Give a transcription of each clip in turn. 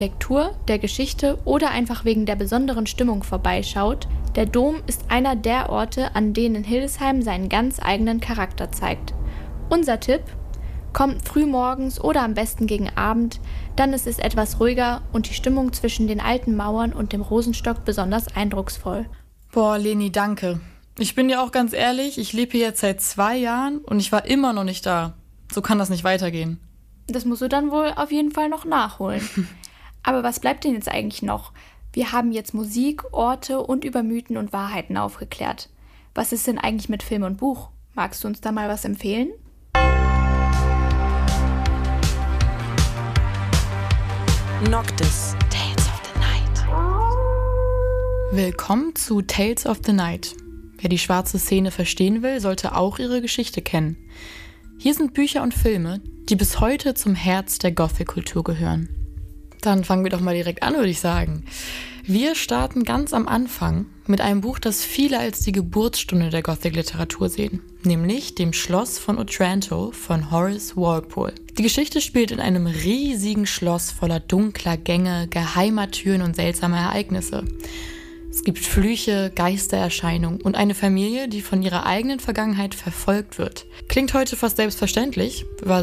Lektur, der Geschichte oder einfach wegen der besonderen Stimmung vorbeischaut, der Dom ist einer der Orte, an denen Hildesheim seinen ganz eigenen Charakter zeigt. Unser Tipp: Kommt früh morgens oder am besten gegen Abend, dann ist es etwas ruhiger und die Stimmung zwischen den alten Mauern und dem Rosenstock besonders eindrucksvoll. Boah, Leni, danke. Ich bin dir auch ganz ehrlich, ich lebe hier jetzt seit 2 Jahren und ich war immer noch nicht da. So kann das nicht weitergehen. Das musst du dann wohl auf jeden Fall noch nachholen. Aber was bleibt denn jetzt eigentlich noch? Wir haben jetzt Musik, Orte und über Mythen und Wahrheiten aufgeklärt. Was ist denn eigentlich mit Film und Buch? Magst du uns da mal was empfehlen? Noctis. Tales of the Night. Willkommen zu Tales of the Night. Wer die schwarze Szene verstehen will, sollte auch ihre Geschichte kennen. Hier sind Bücher und Filme, die bis heute zum Herz der Gothic-Kultur gehören. Dann fangen wir doch mal direkt an, würde ich sagen. Wir starten ganz am Anfang mit einem Buch, das viele als die Geburtsstunde der Gothic-Literatur sehen, nämlich dem Schloss von Otranto von Horace Walpole. Die Geschichte spielt in einem riesigen Schloss voller dunkler Gänge, geheimer Türen und seltsamer Ereignisse. Es gibt Flüche, Geistererscheinungen und eine Familie, die von ihrer eigenen Vergangenheit verfolgt wird. Klingt heute fast selbstverständlich, war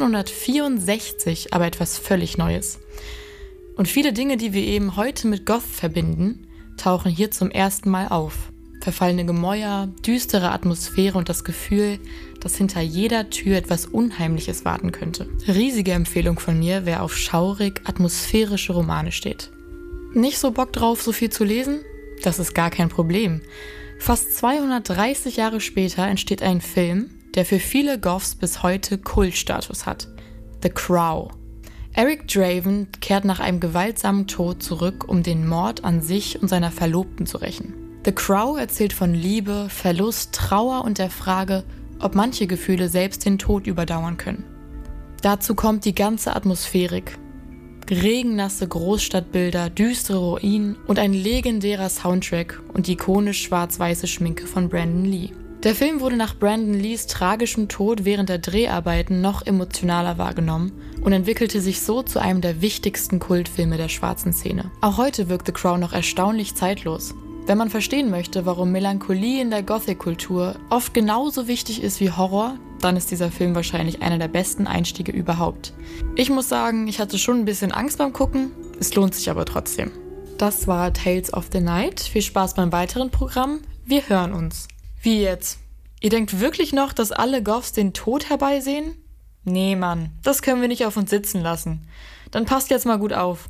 1764 aber etwas völlig Neues. Und viele Dinge, die wir eben heute mit Goth verbinden, tauchen hier zum ersten Mal auf. Verfallene Gemäuer, düstere Atmosphäre und das Gefühl, dass hinter jeder Tür etwas Unheimliches warten könnte. Riesige Empfehlung von mir, wer auf schaurig atmosphärische Romane steht. Nicht so Bock drauf, so viel zu lesen? Das ist gar kein Problem. Fast 230 Jahre später entsteht ein Film, der für viele Goths bis heute Kultstatus hat. The Crow. Eric Draven kehrt nach einem gewaltsamen Tod zurück, um den Mord an sich und seiner Verlobten zu rächen. The Crow erzählt von Liebe, Verlust, Trauer und der Frage, ob manche Gefühle selbst den Tod überdauern können. Dazu kommt die ganze Atmosphärik. Regennasse Großstadtbilder, düstere Ruinen und ein legendärer Soundtrack und die ikonisch schwarz-weiße Schminke von Brandon Lee. Der Film wurde nach Brandon Lees tragischem Tod während der Dreharbeiten noch emotionaler wahrgenommen und entwickelte sich so zu einem der wichtigsten Kultfilme der schwarzen Szene. Auch heute wirkt The Crow noch erstaunlich zeitlos. Wenn man verstehen möchte, warum Melancholie in der Gothic-Kultur oft genauso wichtig ist wie Horror, dann ist dieser Film wahrscheinlich einer der besten Einstiege überhaupt. Ich muss sagen, ich hatte schon ein bisschen Angst beim Gucken, es lohnt sich aber trotzdem. Das war Tales of the Night. Viel Spaß beim weiteren Programm. Wir hören uns. Wie jetzt? Ihr denkt wirklich noch, dass alle Goths den Tod herbeisehen? Nee, Mann, das können wir nicht auf uns sitzen lassen. Dann passt jetzt mal gut auf.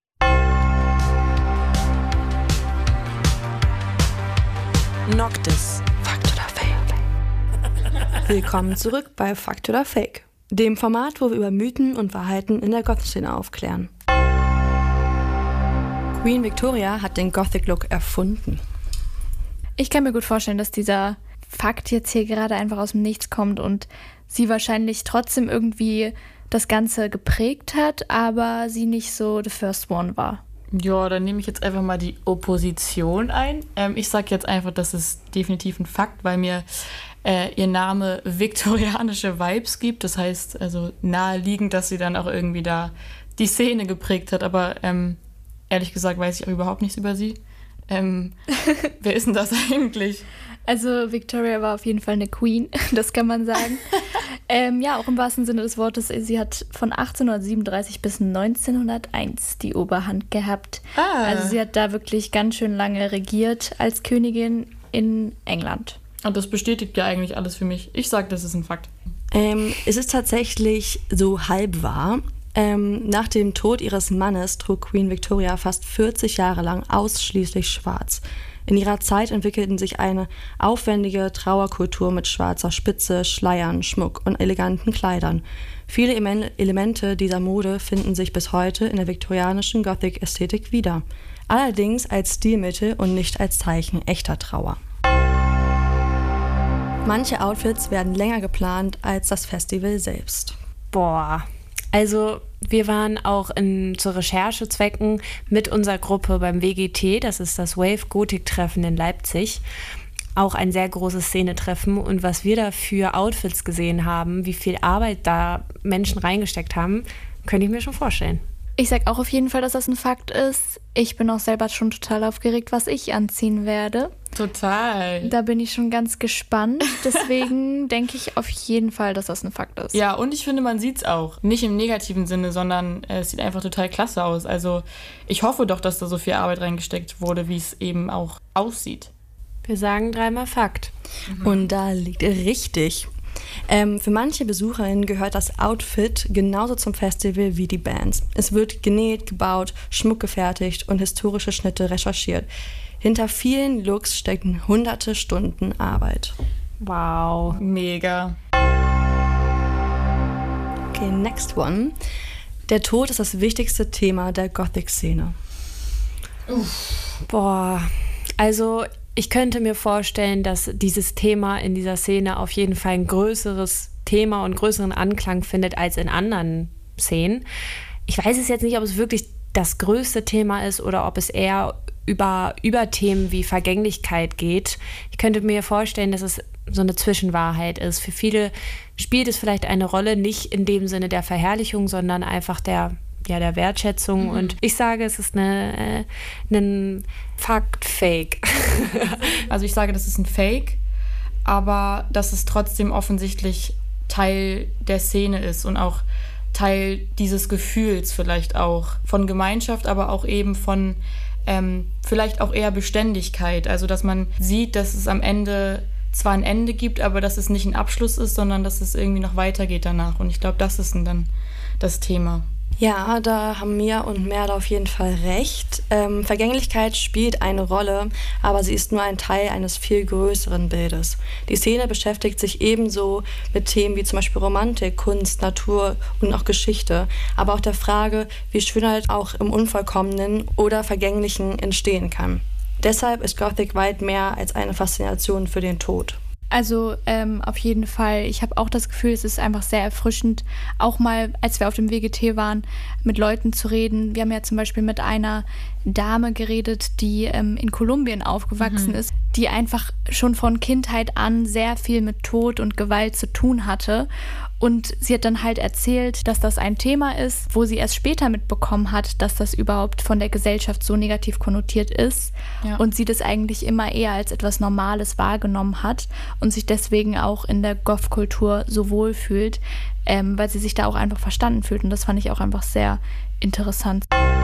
Noctis. Fakt oder Fake? Willkommen zurück bei Fakt oder Fake, dem Format, wo wir über Mythen und Wahrheiten in der Goth-Szene aufklären. Queen Victoria hat den Gothic-Look erfunden. Ich kann mir gut vorstellen, dass dieser Fakt jetzt hier gerade einfach aus dem Nichts kommt und sie wahrscheinlich trotzdem irgendwie das Ganze geprägt hat, aber sie nicht so the first one war. Ja, dann nehme ich jetzt einfach mal die Opposition ein. Ich sage jetzt einfach, das ist definitiv ein Fakt, weil mir ihr Name viktorianische Vibes gibt. Das heißt, also naheliegend, dass sie dann auch irgendwie da die Szene geprägt hat. Aber ehrlich gesagt weiß ich auch überhaupt nichts über sie. Wer ist denn das eigentlich? Also Victoria war auf jeden Fall eine Queen, das kann man sagen. Ja, auch im wahrsten Sinne des Wortes. Sie hat von 1837 bis 1901 die Oberhand gehabt. Also sie hat da wirklich ganz schön lange regiert als Königin in England. Und das bestätigt ja eigentlich alles für mich. Ich sage, das ist ein Fakt. Es ist tatsächlich so halb wahr. Nach dem Tod ihres Mannes trug Queen Victoria fast 40 Jahre lang ausschließlich schwarz. In ihrer Zeit entwickelten sich eine aufwendige Trauerkultur mit schwarzer Spitze, Schleiern, Schmuck und eleganten Kleidern. Viele Elemente dieser Mode finden sich bis heute in der viktorianischen Gothic-Ästhetik wieder. Allerdings als Stilmittel und nicht als Zeichen echter Trauer. Manche Outfits werden länger geplant als das Festival selbst. Boah, also wir waren auch zu Recherchezwecken mit unserer Gruppe beim WGT, das ist das Wave Gothic Treffen in Leipzig, auch ein sehr großes Szenetreffen, und was wir da für Outfits gesehen haben, wie viel Arbeit da Menschen reingesteckt haben, könnte ich mir schon vorstellen. Ich sag auch auf jeden Fall, dass das ein Fakt ist. Ich bin auch selber schon total aufgeregt, was ich anziehen werde. Total. Da bin ich schon ganz gespannt. Deswegen denke ich auf jeden Fall, dass das ein Fakt ist. Ja, und ich finde, man sieht's auch. Nicht im negativen Sinne, sondern es sieht einfach total klasse aus. Also ich hoffe doch, dass da so viel Arbeit reingesteckt wurde, wie es eben auch aussieht. Wir sagen 3-mal Fakt. Und da liegt er richtig. Für manche BesucherInnen gehört das Outfit genauso zum Festival wie die Bands. Es wird genäht, gebaut, Schmuck gefertigt und historische Schnitte recherchiert. Hinter vielen Looks stecken hunderte Stunden Arbeit. Wow. Mega. Okay, next one. Der Tod ist das wichtigste Thema der Gothic-Szene. Boah, also ich könnte mir vorstellen, dass dieses Thema in dieser Szene auf jeden Fall ein größeres Thema und größeren Anklang findet als in anderen Szenen. Ich weiß es jetzt nicht, ob es wirklich das größte Thema ist oder ob es eher über Themen wie Vergänglichkeit geht. Ich könnte mir vorstellen, dass es so eine Zwischenwahrheit ist. Für viele spielt es vielleicht eine Rolle, nicht in dem Sinne der Verherrlichung, sondern einfach der Wertschätzung. Und ich sage, es ist ein Fakt-Fake. Also ich sage, das ist ein Fake, aber dass es trotzdem offensichtlich Teil der Szene ist und auch Teil dieses Gefühls vielleicht auch von Gemeinschaft, aber auch eben von vielleicht auch eher Beständigkeit. Also dass man sieht, dass es am Ende zwar ein Ende gibt, aber dass es nicht ein Abschluss ist, sondern dass es irgendwie noch weitergeht danach. Und ich glaube, das ist dann das Thema. Ja, da haben Mia und Merle auf jeden Fall recht. Vergänglichkeit spielt eine Rolle, aber sie ist nur ein Teil eines viel größeren Bildes. Die Szene beschäftigt sich ebenso mit Themen wie zum Beispiel Romantik, Kunst, Natur und auch Geschichte, aber auch der Frage, wie Schönheit auch im Unvollkommenen oder Vergänglichen entstehen kann. Deshalb ist Gothic weit mehr als eine Faszination für den Tod. Also auf jeden Fall. Ich habe auch das Gefühl, es ist einfach sehr erfrischend, auch mal, als wir auf dem WGT waren, mit Leuten zu reden. Wir haben ja zum Beispiel mit einer Dame geredet, die in Kolumbien aufgewachsen ist, die einfach schon von Kindheit an sehr viel mit Tod und Gewalt zu tun hatte. Und sie hat dann halt erzählt, dass das ein Thema ist, wo sie erst später mitbekommen hat, dass das überhaupt von der Gesellschaft so negativ konnotiert ist. Ja. Und sie das eigentlich immer eher als etwas Normales wahrgenommen hat und sich deswegen auch in der Goth-Kultur so wohl fühlt, weil sie sich da auch einfach verstanden fühlt. Und das fand ich auch einfach sehr interessant.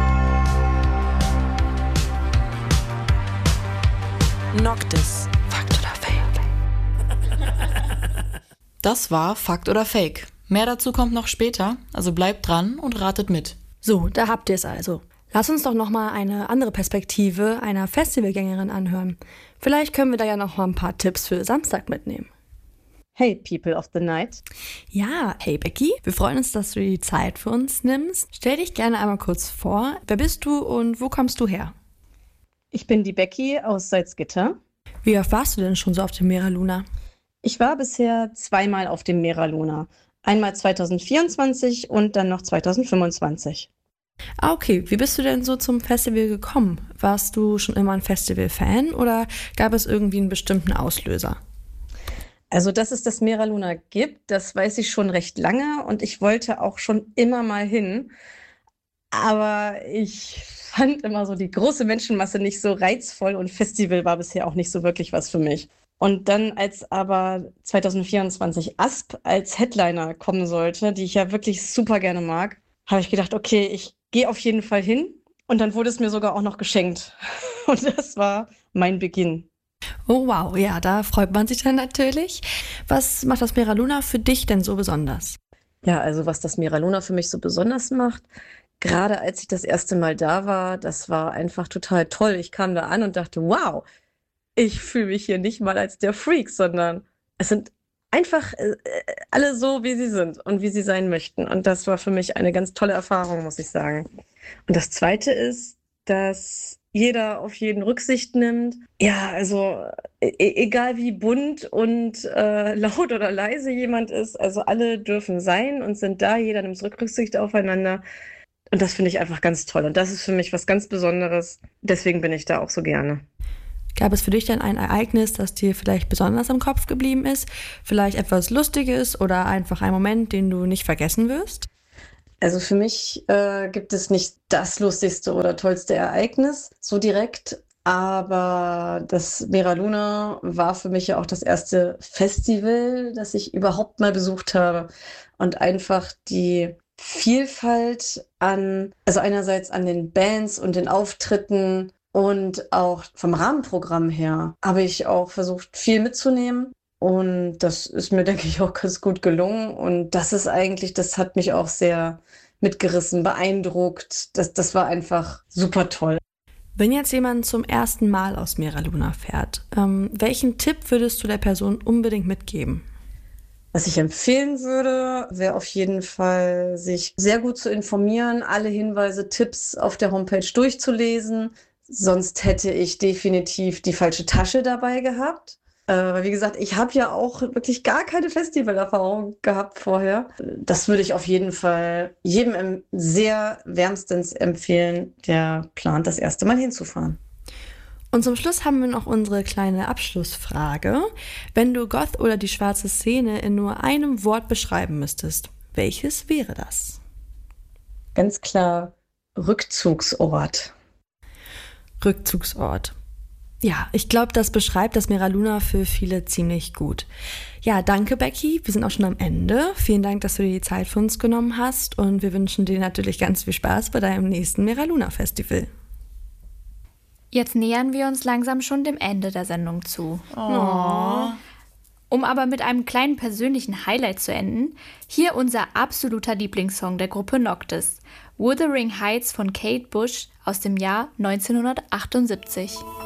Noctis. Fakt oder Fake? Das war Fakt oder Fake. Mehr dazu kommt noch später, also bleibt dran und ratet mit. So, da habt ihr es also. Lass uns doch nochmal eine andere Perspektive einer Festivalgängerin anhören. Vielleicht können wir da ja noch mal ein paar Tipps für Samstag mitnehmen. Hey, People of the Night. Ja, hey Becky, wir freuen uns, dass du die Zeit für uns nimmst. Stell dich gerne einmal kurz vor. Wer bist du und wo kommst du her? Ich bin die Becky aus Salzgitter. Wie oft warst du denn schon so auf dem Mera Luna? Ich war bisher 2-mal auf dem Mera Luna. Einmal 2024 und dann noch 2025. Ah, okay. Wie bist du denn so zum Festival gekommen? Warst du schon immer ein Festival-Fan oder gab es irgendwie einen bestimmten Auslöser? Also, dass es das Mera Luna gibt, das weiß ich schon recht lange und ich wollte auch schon immer mal hin. Aber ich fand immer so die große Menschenmasse nicht so reizvoll und Festival war bisher auch nicht so wirklich was für mich. Und dann, als aber 2024 Asp als Headliner kommen sollte, die ich ja wirklich super gerne mag, habe ich gedacht, okay, ich gehe auf jeden Fall hin. Und dann wurde es mir sogar auch noch geschenkt. Und das war mein Beginn. Oh wow, ja, da freut man sich dann natürlich. Was macht das Mera Luna für dich denn so besonders? Ja, also was das Mera Luna für mich so besonders macht, gerade als ich das erste Mal da war, das war einfach total toll. Ich kam da an und dachte, wow, ich fühle mich hier nicht mal als der Freak, sondern es sind einfach alle so, wie sie sind und wie sie sein möchten. Und das war für mich eine ganz tolle Erfahrung, muss ich sagen. Und das Zweite ist, dass jeder auf jeden Rücksicht nimmt. Ja, also egal wie bunt und laut oder leise jemand ist, also alle dürfen sein und sind da, jeder nimmt Rücksicht aufeinander. Und das finde ich einfach ganz toll. Und das ist für mich was ganz Besonderes. Deswegen bin ich da auch so gerne. Gab es für dich denn ein Ereignis, das dir vielleicht besonders im Kopf geblieben ist? Vielleicht etwas Lustiges oder einfach ein Moment, den du nicht vergessen wirst? Also für mich gibt es nicht das lustigste oder tollste Ereignis so direkt, aber das Mera Luna war für mich ja auch das erste Festival, das ich überhaupt mal besucht habe und einfach die Vielfalt also einerseits an den Bands und den Auftritten und auch vom Rahmenprogramm her habe ich auch versucht, viel mitzunehmen. Und das ist mir, denke ich, auch ganz gut gelungen. Und das hat mich auch sehr mitgerissen, beeindruckt. Das war einfach super toll. Wenn jetzt jemand zum ersten Mal aus Mera Luna fährt, welchen Tipp würdest du der Person unbedingt mitgeben? Was ich empfehlen würde, wäre auf jeden Fall, sich sehr gut zu informieren, alle Hinweise, Tipps auf der Homepage durchzulesen. Sonst hätte ich definitiv die falsche Tasche dabei gehabt. Weil, wie gesagt, ich habe ja auch wirklich gar keine Festivalerfahrung gehabt vorher. Das würde ich auf jeden Fall jedem sehr wärmstens empfehlen, der plant, das erste Mal hinzufahren. Und zum Schluss haben wir noch unsere kleine Abschlussfrage. Wenn du Goth oder die schwarze Szene in nur einem Wort beschreiben müsstest, welches wäre das? Ganz klar, Rückzugsort. Rückzugsort. Ja, ich glaube, das beschreibt das Mera Luna für viele ziemlich gut. Ja, danke Becky, wir sind auch schon am Ende. Vielen Dank, dass du dir die Zeit für uns genommen hast und wir wünschen dir natürlich ganz viel Spaß bei deinem nächsten Mera Luna Festival. Jetzt nähern wir uns langsam schon dem Ende der Sendung zu. Oh. Um aber mit einem kleinen persönlichen Highlight zu enden, hier unser absoluter Lieblingssong der Gruppe Noctis, Wuthering Heights von Kate Bush aus dem Jahr 1978.